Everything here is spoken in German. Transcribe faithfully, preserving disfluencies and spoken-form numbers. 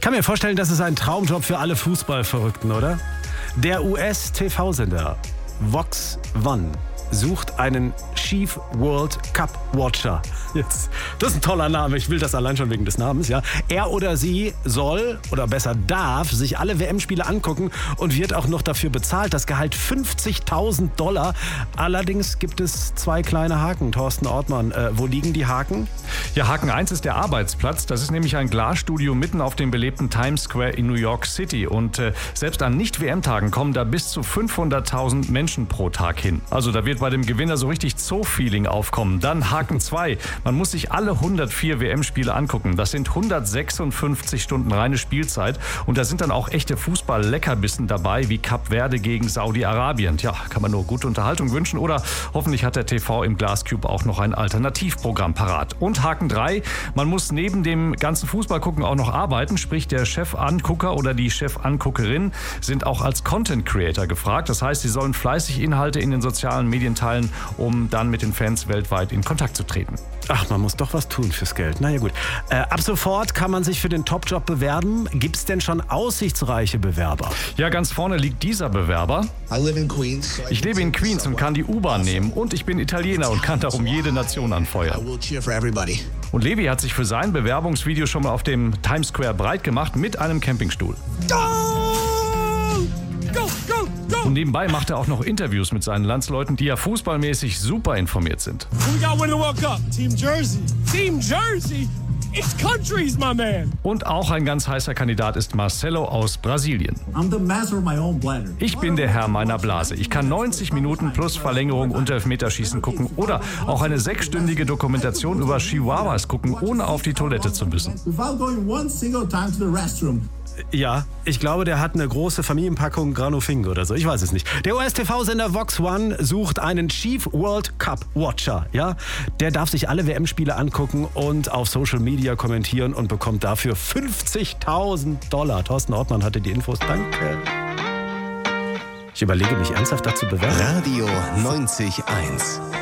kann mir vorstellen, das ist ein Traumjob für alle Fußballverrückten, oder? Der U S-T V-Sender Vox One sucht einen Chief World Cup Watcher. Jetzt, das ist ein toller Name, ich will das allein schon wegen des Namens, ja. Er oder sie soll, oder besser darf, sich alle W M-Spiele angucken und wird auch noch dafür bezahlt. Das Gehalt fünfzigtausend Dollar. Allerdings gibt es zwei kleine Haken. Thorsten Ortmann, äh, wo liegen die Haken? Ja, Haken eins ist der Arbeitsplatz. Das ist nämlich ein Glasstudio mitten auf dem belebten Times Square in New York City. Und äh, selbst an Nicht-W M-Tagen kommen da bis zu fünfhunderttausend Menschen pro Tag hin. Also da wird bei dem Gewinner so richtig Zoo-Feeling aufkommen. Dann Haken zwei. Man muss sich alle hundertvier W M-Spiele angucken. Das sind hundertsechsundfünfzig Stunden reine Spielzeit. Und da sind dann auch echte Fußball-Leckerbissen dabei, wie Kap Verde gegen Saudi-Arabien. Tja, kann man nur gute Unterhaltung wünschen. Oder hoffentlich hat der T V im Glascube auch noch ein Alternativprogramm parat. Und Haken drei. Man muss neben dem ganzen Fußballgucken auch noch arbeiten. Sprich, der Chefangucker oder die Chefanguckerin sind auch als Content-Creator gefragt. Das heißt, sie sollen fleißig Inhalte in den sozialen Medien teilen, um dann mit den Fans weltweit in Kontakt zu treten. Ach, man muss doch was tun fürs Geld. Na ja, gut. Äh, ab sofort kann man sich für den Top-Job bewerben. Gibt es denn schon aussichtsreiche Bewerber? Ja, ganz vorne liegt dieser Bewerber. Ich lebe in Queens und kann die U-Bahn nehmen. Und ich bin Italiener und kann darum jede Nation anfeuern. Und Levi hat sich für sein Bewerbungsvideo schon mal auf dem Times Square breit gemacht mit einem Campingstuhl. Go! Go, go, go! Und nebenbei macht er auch noch Interviews mit seinen Landsleuten, die ja fußballmäßig super informiert sind. We got win the World Cup. Team Jersey. Team Jersey. It's countries, my man. Und auch ein ganz heißer Kandidat ist Marcelo aus Brasilien. Ich bin der Herr meiner Blase. Ich kann neunzig Minuten plus Verlängerung und Elfmeterschießen gucken oder auch eine sechsstündige Dokumentation über Chihuahuas gucken, ohne auf die Toilette zu müssen. Ja, ich glaube, der hat eine große Familienpackung Granofing oder so. Ich weiß es nicht. Der U S-T V-Sender Vox One sucht einen Chief World Cup Watcher. Ja, der darf sich alle W M-Spiele angucken und auf Social Media kommentieren und bekommt dafür fünfzigtausend Dollar. Thorsten Ortmann hatte die Infos. Danke. Ich überlege mich ernsthaft dazu bewerben. Radio neunzig Komma eins.